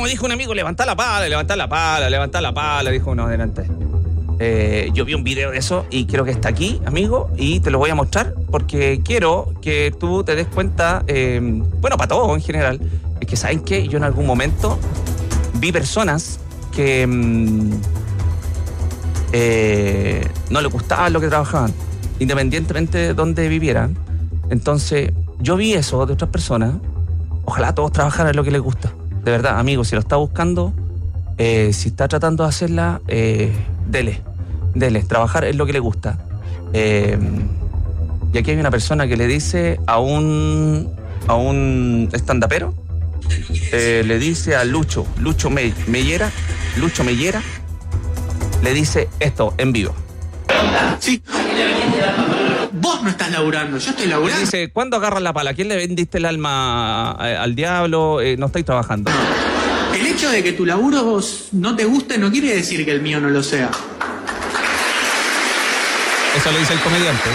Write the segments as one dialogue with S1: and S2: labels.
S1: dijo un amigo, levantá la pala, dijo uno delante. Yo vi un video de eso y creo que está aquí, amigo, y te lo voy a mostrar porque quiero que tú te des cuenta, bueno, para todos en general, es que ¿saben qué? Yo en algún momento vi personas que no les gustaba lo que trabajaban, independientemente de dónde vivieran. Entonces, yo vi eso de otras personas. Ojalá todos trabajaran en lo que les gusta. De verdad, amigo, si lo está buscando, si está tratando de hacerla, dele. Trabajar es lo que le gusta. Y aquí hay una persona que le dice a un stand-upero, le dice a Lucho Mellera, le dice esto en vivo.
S2: Sí. Vos no estás laburando, yo estoy laburando.
S1: Dice, ¿cuándo agarras la pala? ¿Quién le vendiste el alma al diablo? No estáis trabajando.
S2: El hecho de que tu laburo no te guste no quiere decir que el mío no lo sea.
S1: Eso lo dice el comediante.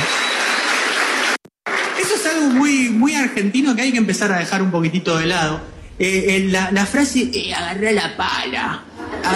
S2: Eso es algo muy argentino que hay que empezar a dejar un poquitito de lado. La frase, agarrá la pala.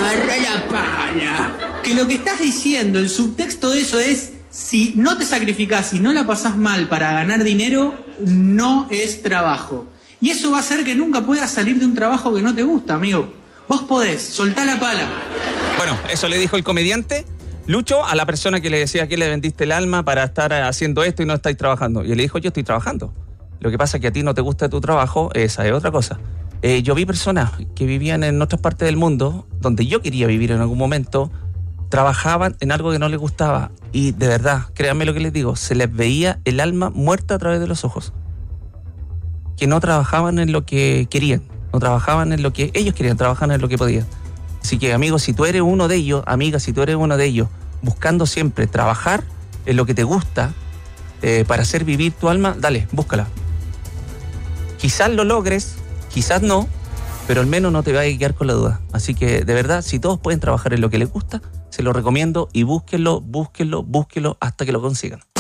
S2: Que lo que estás diciendo, el subtexto de eso es, si no te sacrificás y no la pasás mal para ganar dinero, no es trabajo. Y eso va a hacer que nunca puedas salir de un trabajo que no te gusta, amigo. Vos podés, soltá la pala.
S1: Bueno, eso le dijo el comediante Lucho a la persona que le decía que le vendiste el alma para estar haciendo esto y no estáis trabajando. Y él le dijo, yo estoy trabajando. Lo que pasa es que a ti no te gusta tu trabajo, esa es otra cosa. Yo vi personas que vivían en otras partes del mundo, donde yo quería vivir en algún momento, trabajaban en algo que no les gustaba. Y de verdad, créanme lo que les digo, se les veía el alma muerta a través de los ojos. Que no trabajaban en lo que querían, no trabajaban en lo que ellos querían, trabajaban en lo que podían. Así que, amigo, si tú eres uno de ellos, amiga, si tú eres uno de ellos, buscando siempre trabajar en lo que te gusta, para hacer vivir tu alma, dale, búscala. Quizás lo logres, quizás no, pero al menos no te vayas a quedar con la duda. Así que, de verdad, si todos pueden trabajar en lo que les gusta, se lo recomiendo y búsquenlo hasta que lo consigan.